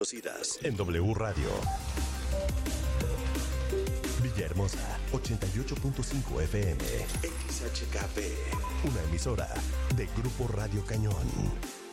Conocidas en W Radio. Villahermosa, 88.5 FM. XHKP, una emisora de Grupo Radio Cañón.